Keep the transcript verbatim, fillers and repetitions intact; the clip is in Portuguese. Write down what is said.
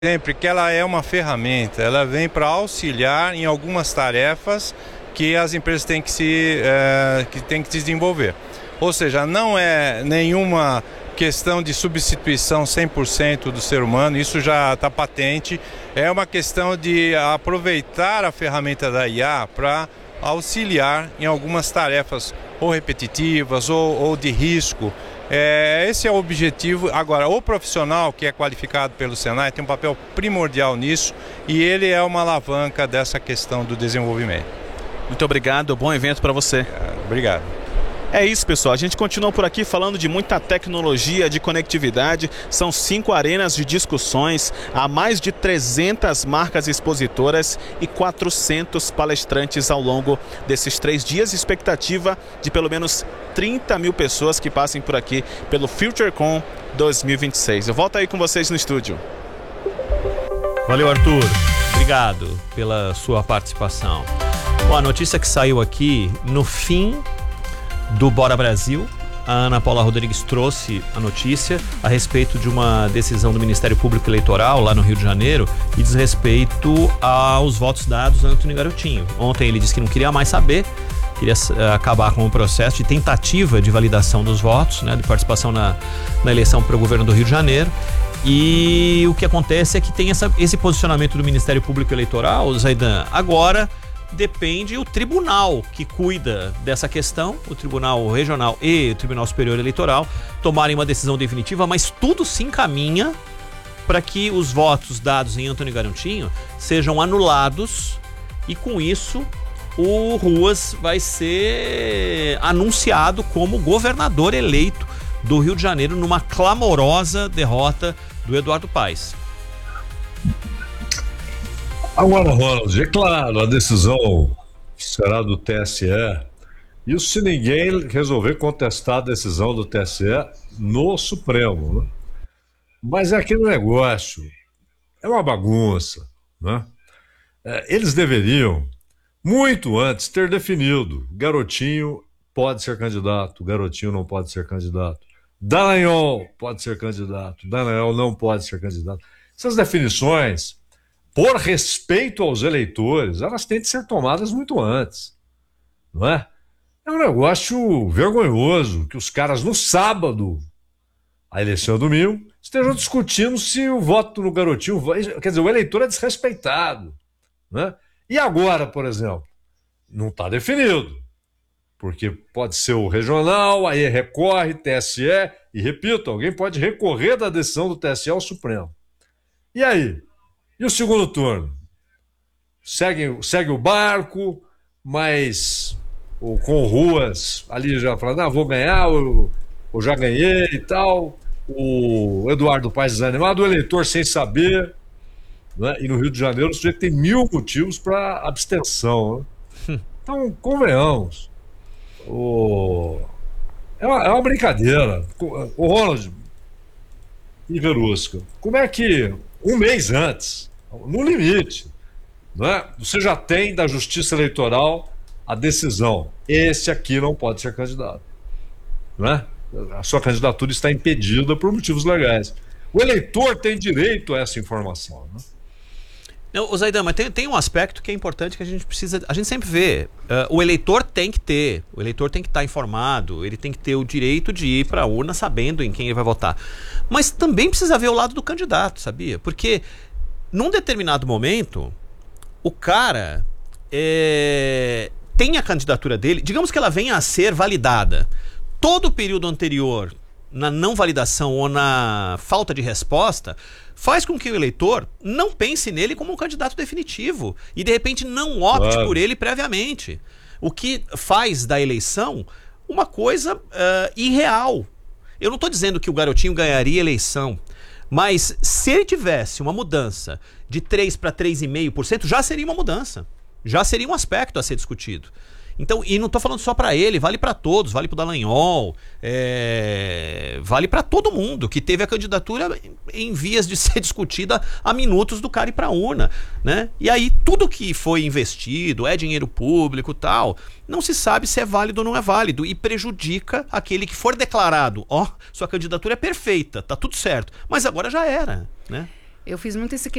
Sempre que ela é uma ferramenta, ela vem para auxiliar em algumas tarefas que as empresas têm que se é, que têm que desenvolver. Ou seja, não é nenhuma questão de substituição cem por cento do ser humano, isso já está patente. É uma questão de aproveitar a ferramenta da I A para auxiliar em algumas tarefas ou repetitivas ou, ou de risco. É, esse é o objetivo. Agora, o profissional que é qualificado pelo Senai tem um papel primordial nisso e ele é uma alavanca dessa questão do desenvolvimento. Muito obrigado, bom evento para você. Obrigado. É isso, pessoal, a gente continua por aqui falando de muita tecnologia, de conectividade. São cinco arenas de discussões, há mais de trezentas marcas expositoras e quatrocentos palestrantes ao longo desses três dias. Expectativa de pelo menos trinta mil pessoas que passem por aqui pelo FutureCon dois mil e vinte e seis. Eu volto aí com vocês no estúdio. Valeu, Arthur. Obrigado pela sua participação. Bom, a notícia que saiu aqui no fim do Bora Brasil, a Ana Paula Rodrigues trouxe a notícia a respeito de uma decisão do Ministério Público Eleitoral lá no Rio de Janeiro e diz respeito aos votos dados a Antônio Garotinho. Ontem ele disse que não queria mais saber, queria uh, acabar com o processo de tentativa de validação dos votos, né, de participação na, na eleição para o governo do Rio de Janeiro. E o que acontece é que tem essa, esse posicionamento do Ministério Público Eleitoral, Zaidan. Agora depende o tribunal que cuida dessa questão, o Tribunal Regional e o Tribunal Superior Eleitoral, tomarem uma decisão definitiva, mas tudo se encaminha para que os votos dados em Antônio Garotinho sejam anulados e com isso o Ruas vai ser anunciado como governador eleito do Rio de Janeiro numa clamorosa derrota do Eduardo Paes. Agora, Ronald, é claro, a decisão será do T S E, isso se ninguém resolver contestar a decisão do T S E no Supremo, né? Mas é aquele negócio, é uma bagunça, né? É, eles deveriam, muito antes, ter definido, Garotinho pode ser candidato, Garotinho não pode ser candidato, Dallagnol pode ser candidato, Dallagnol não pode ser candidato. Essas definições, por respeito aos eleitores, elas têm de ser tomadas muito antes, não é? É um negócio vergonhoso que os caras no sábado, a eleição é domingo, estejam discutindo se o voto no Garotinho, quer dizer, o eleitor é desrespeitado, né? E agora, por exemplo, não está definido, porque pode ser o regional, aí recorre, T S E, e repito, alguém pode recorrer da decisão do T S E ao Supremo. E aí? E o segundo turno? Segue, segue o barco, mas ou, com Ruas ali já falando, ah, vou ganhar, ou, ou já ganhei e tal. O Eduardo Paes desanimado, o eleitor sem saber, né? E no Rio de Janeiro o sujeito tem mil motivos para abstenção, né? Então, convenhamos. O... É, uma, é uma brincadeira. O Ronald e Verusca, como é que um mês antes, no limite, né, você já tem da Justiça Eleitoral a decisão, esse aqui não pode ser candidato, né? A sua candidatura está impedida por motivos legais. O eleitor tem direito a essa informação, né? Não, Zaidan, mas tem, tem um aspecto que é importante que a gente precisa, a gente sempre vê, uh, o eleitor tem que ter, o eleitor tem que estar informado, ele tem que ter o direito de ir para a urna sabendo em quem ele vai votar, mas também precisa ver o lado do candidato, sabia? Porque num determinado momento, o cara é, tem a candidatura dele, digamos que ela venha a ser validada, todo o período anterior, na não validação ou na falta de resposta, faz com que o eleitor não pense nele como um candidato definitivo e de repente não opte claro. por ele previamente. O que faz da eleição uma coisa uh, irreal. Eu não estou dizendo que o Garotinho ganharia a eleição, mas se ele tivesse uma mudança de três para três vírgula cinco por cento, já seria uma mudança. Já seria um aspecto a ser discutido. Então, e não estou falando só para ele, vale para todos, vale para o Dallagnol, é, vale para todo mundo que teve a candidatura em vias de ser discutida há minutos do cara ir para a urna, né? E aí tudo que foi investido, é dinheiro público e tal, não se sabe se é válido ou não é válido e prejudica aquele que for declarado, ó, sua candidatura é perfeita, tá tudo certo, mas agora já era, né? Eu fiz muito esse